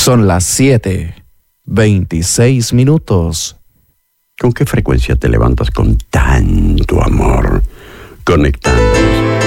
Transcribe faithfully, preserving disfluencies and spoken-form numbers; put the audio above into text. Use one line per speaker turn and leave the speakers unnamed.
Son las siete, veintiséis minutos.
¿Con qué frecuencia te levantas con tan